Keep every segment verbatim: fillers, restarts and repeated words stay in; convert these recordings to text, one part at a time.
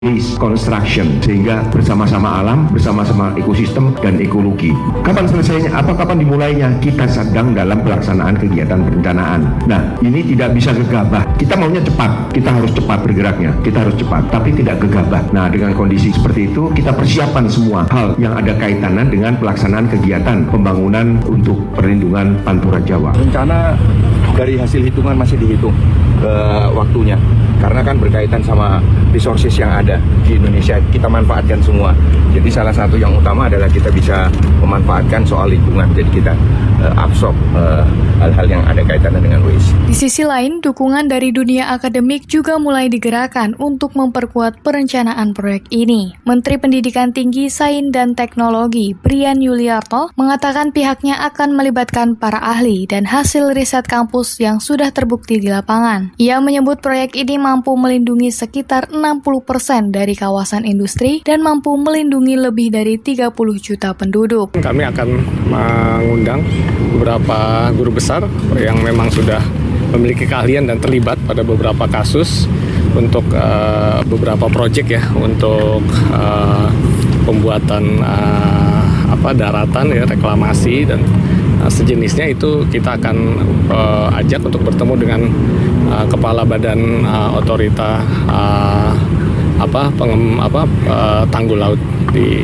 construction, sehingga bersama-sama alam, bersama-sama ekosistem dan ekologi. Kapan selesainya? Apa kapan dimulainya? Kita sedang dalam pelaksanaan kegiatan perencanaan. Nah, ini tidak bisa gegabah. Kita maunya cepat, kita harus cepat bergeraknya, kita harus cepat, tapi tidak gegabah. Nah, dengan kondisi seperti itu, kita persiapkan semua hal yang ada kaitannya dengan pelaksanaan kegiatan pembangunan untuk perlindungan Pantura Jawa. Rencana dari hasil hitungan masih dihitung uh, waktunya, karena kan berkaitan sama resources yang ada di Indonesia, kita manfaatkan semua. Jadi salah satu yang utama adalah kita bisa memanfaatkan soal lingkungan. Jadi kita uh, absorb uh, hal-hal yang ada kaitannya dengan waste. Di sisi lain, dukungan dari dunia akademik juga mulai digerakkan untuk memperkuat perencanaan proyek ini. Menteri Pendidikan Tinggi, Sains dan Teknologi, Brian Yuliarto, mengatakan pihaknya akan melibatkan para ahli dan hasil riset kampus yang sudah terbukti di lapangan. Ia menyebut proyek ini mampu melindungi sekitar enam puluh persen dari kawasan industri dan mampu melindungi lebih dari tiga puluh juta penduduk. Kami akan mengundang beberapa guru besar yang memang sudah memiliki keahlian dan terlibat pada beberapa kasus untuk uh, beberapa proyek ya, untuk uh, pembuatan uh, apa daratan ya, reklamasi dan uh, sejenisnya. Itu kita akan uh, ajak untuk bertemu dengan uh, kepala badan uh, otorita uh, apa pengem, apa uh, tanggul laut di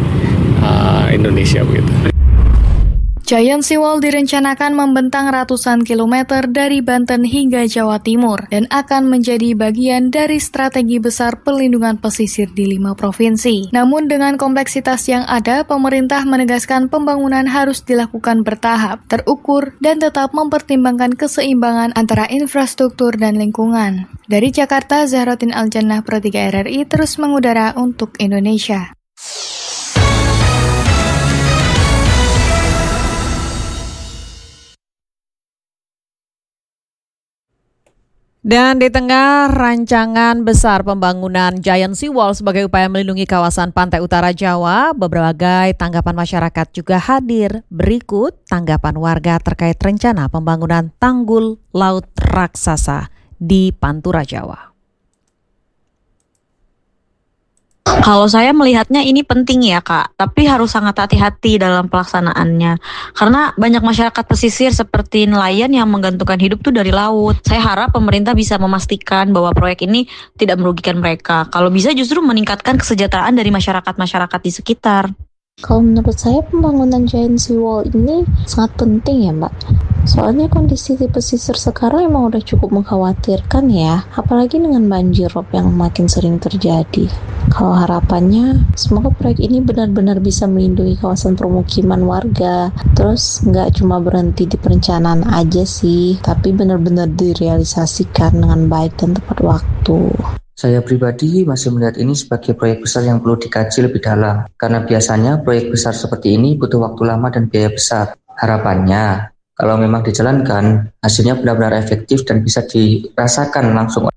uh, Indonesia begitu. Giant Seawall direncanakan membentang ratusan kilometer dari Banten hingga Jawa Timur dan akan menjadi bagian dari strategi besar perlindungan pesisir di lima provinsi. Namun dengan kompleksitas yang ada, pemerintah menegaskan pembangunan harus dilakukan bertahap, terukur, dan tetap mempertimbangkan keseimbangan antara infrastruktur dan lingkungan. Dari Jakarta, Zahrotin Aljannah, Pro tiga R R I, terus mengudara untuk Indonesia. Dan di tengah rancangan besar pembangunan Giant Seawall sebagai upaya melindungi kawasan pantai utara Jawa, berbagai tanggapan masyarakat juga hadir. Berikut tanggapan warga terkait rencana pembangunan tanggul laut raksasa di Pantura Jawa. Kalau saya melihatnya ini penting ya Kak, tapi harus sangat hati-hati dalam pelaksanaannya. Karena banyak masyarakat pesisir seperti nelayan yang menggantungkan hidup tuh dari laut. Saya harap pemerintah bisa memastikan bahwa proyek ini tidak merugikan mereka. Kalau bisa justru meningkatkan kesejahteraan dari masyarakat-masyarakat di sekitar. Kalau menurut saya pembangunan Giant Seawall ini sangat penting ya Mbak. Soalnya kondisi di pesisir sekarang emang udah cukup mengkhawatirkan ya. Apalagi dengan banjir rob yang makin sering terjadi. Kalau harapannya semoga proyek ini benar-benar bisa melindungi kawasan permukiman warga. Terus nggak cuma berhenti di perencanaan aja sih, tapi benar-benar direalisasikan dengan baik dan tepat waktu. Saya pribadi masih melihat ini sebagai proyek besar yang perlu dikaji lebih dalam. Karena biasanya proyek besar seperti ini butuh waktu lama dan biaya besar. Harapannya, kalau memang dijalankan, hasilnya benar-benar efektif dan bisa dirasakan langsung.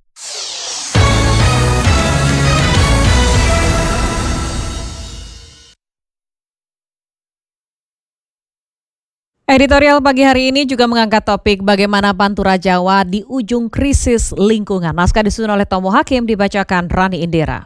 Editorial pagi hari ini juga mengangkat topik bagaimana Pantura Jawa di ujung krisis lingkungan. Naskah disusun oleh Tomo Hakim, dibacakan Rani Indira.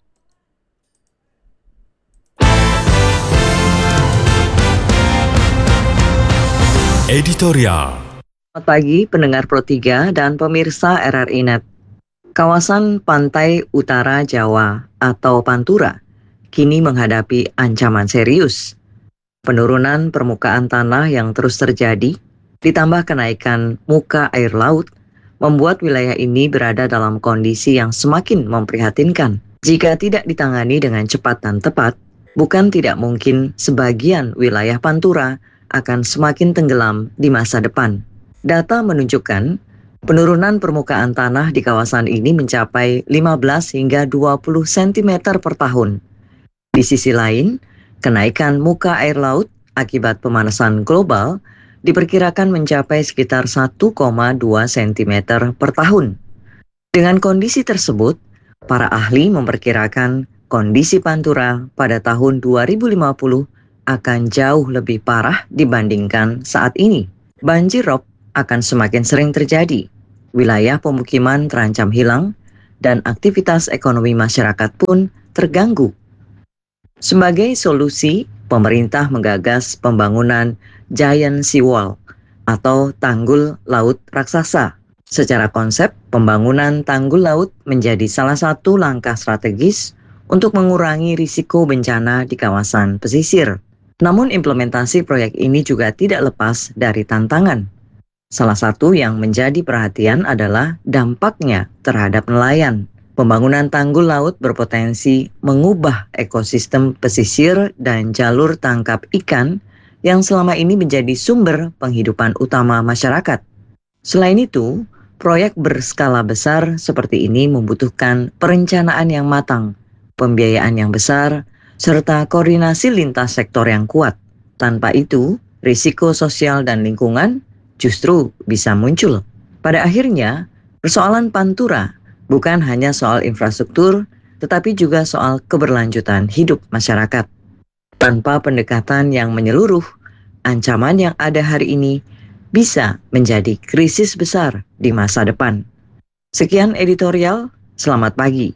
Editorial. Selamat pagi pendengar Pro tiga dan pemirsa R R I Net. Kawasan Pantai Utara Jawa atau Pantura kini menghadapi ancaman serius. Penurunan permukaan tanah yang terus terjadi, ditambah kenaikan muka air laut, membuat wilayah ini berada dalam kondisi yang semakin memprihatinkan. Jika tidak ditangani dengan cepat dan tepat, bukan tidak mungkin sebagian wilayah Pantura akan semakin tenggelam di masa depan. Data menunjukkan penurunan permukaan tanah di kawasan ini mencapai lima belas hingga dua puluh sentimeter per tahun. Di sisi lain, kenaikan muka air laut akibat pemanasan global diperkirakan mencapai sekitar satu koma dua sentimeter per tahun. Dengan kondisi tersebut, para ahli memperkirakan kondisi Pantura pada tahun dua ribu lima puluh akan jauh lebih parah dibandingkan saat ini. Banjir rob akan semakin sering terjadi. Wilayah pemukiman terancam hilang dan aktivitas ekonomi masyarakat pun terganggu. Sebagai solusi, pemerintah menggagas pembangunan Giant Seawall atau tanggul laut raksasa. Secara konsep, pembangunan tanggul laut menjadi salah satu langkah strategis untuk mengurangi risiko bencana di kawasan pesisir. Namun implementasi proyek ini juga tidak lepas dari tantangan. Salah satu yang menjadi perhatian adalah dampaknya terhadap nelayan. Pembangunan tanggul laut berpotensi mengubah ekosistem pesisir dan jalur tangkap ikan yang selama ini menjadi sumber penghidupan utama masyarakat. Selain itu, proyek berskala besar seperti ini membutuhkan perencanaan yang matang, pembiayaan yang besar, serta koordinasi lintas sektor yang kuat. Tanpa itu, risiko sosial dan lingkungan justru bisa muncul. Pada akhirnya, persoalan Pantura bukan hanya soal infrastruktur, tetapi juga soal keberlanjutan hidup masyarakat. Tanpa pendekatan yang menyeluruh, ancaman yang ada hari ini bisa menjadi krisis besar di masa depan. Sekian editorial, selamat pagi.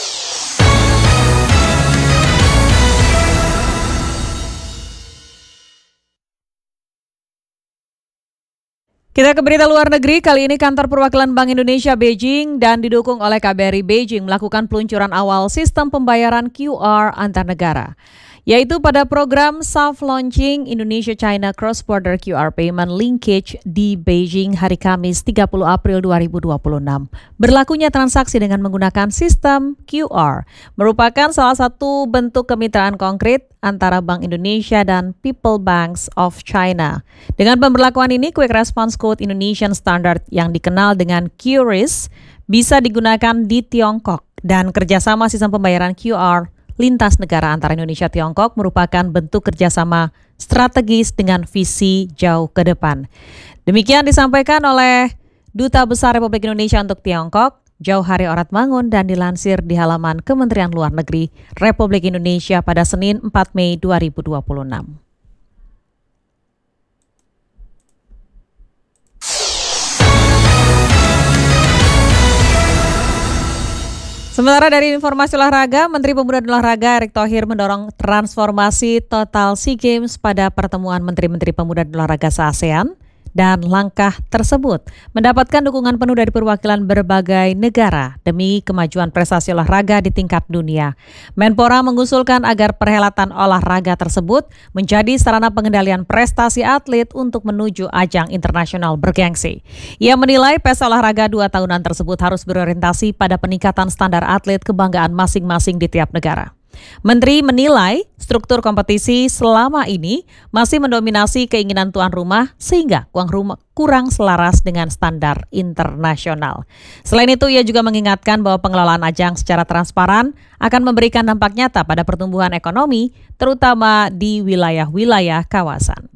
Kita ke berita luar negeri. Kali ini kantor perwakilan Bank Indonesia Beijing dan didukung oleh K B R I Beijing melakukan peluncuran awal sistem pembayaran Q R antar negara, yaitu pada program Soft Launching Indonesia-China Cross-Border Q R Payment Linkage di Beijing hari Kamis tiga puluh April dua ribu dua puluh enam. Berlakunya transaksi dengan menggunakan sistem Q R merupakan salah satu bentuk kemitraan konkret antara Bank Indonesia dan People Banks of China. Dengan pemberlakuan ini, Quick Response Code Indonesian Standard yang dikenal dengan Q R I S bisa digunakan di Tiongkok, dan kerjasama sistem pembayaran Q R lintas negara antara Indonesia Tiongkok merupakan bentuk kerjasama strategis dengan visi jauh ke depan. Demikian disampaikan oleh Duta Besar Republik Indonesia untuk Tiongkok, Jauhari Oratmangun, dan dilansir di halaman Kementerian Luar Negeri Republik Indonesia pada Senin empat Mei dua ribu dua puluh enam. Sementara dari informasi olahraga, Menteri Pemuda dan Olahraga Erick Thohir mendorong transformasi total SEA Games pada pertemuan Menteri-Menteri Pemuda dan Olahraga se-ASEAN, dan langkah tersebut mendapatkan dukungan penuh dari perwakilan berbagai negara demi kemajuan prestasi olahraga di tingkat dunia. Menpora mengusulkan agar perhelatan olahraga tersebut menjadi sarana pengendalian prestasi atlet untuk menuju ajang internasional bergengsi. Ia menilai pesta olahraga dua tahunan tersebut harus berorientasi pada peningkatan standar atlet kebanggaan masing-masing di tiap negara. Menteri menilai struktur kompetisi selama ini masih mendominasi keinginan tuan rumah sehingga kurang selaras dengan standar internasional. Selain itu, ia juga mengingatkan bahwa pengelolaan ajang secara transparan akan memberikan dampak nyata pada pertumbuhan ekonomi, terutama di wilayah-wilayah kawasan.